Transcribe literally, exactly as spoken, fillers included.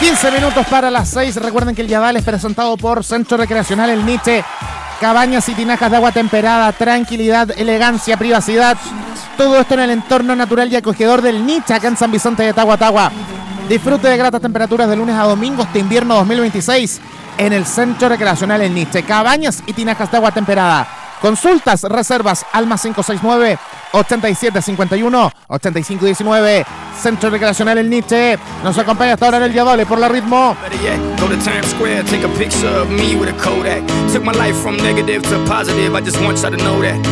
quince minutos para las seis. Recuerden que el Yadal es presentado por Centro Recreacional El Niche. Cabañas y tinajas de agua temperada, tranquilidad, elegancia, privacidad. Todo esto en el entorno natural y acogedor del Niche, acá en San Vicente de Tahuatahua. Disfrute de gratas temperaturas de lunes a domingo este invierno dos mil veintiséis en el Centro Recreacional El Niche. Cabañas y tinajas de agua temperada. Consultas, reservas al más cinco seis nueve, ochenta y siete cincuenta y uno, ochenta y cinco diecinueve. Centro Recreacional El Niche. Nos acompaña hasta ahora en el Yadole por la Ritmo. Go to Times Square, take a picture of me with a Kodak. Took my life from negative to positive, I just want y'all to know that.